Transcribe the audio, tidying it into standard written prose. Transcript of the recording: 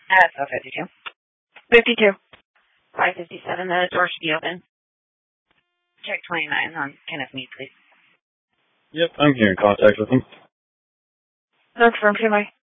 So 52. 52. 557, the door should be open. Check 29 on Kenneth Mead, please. Yep, I'm here in contact with him. Confirmed, goodbye.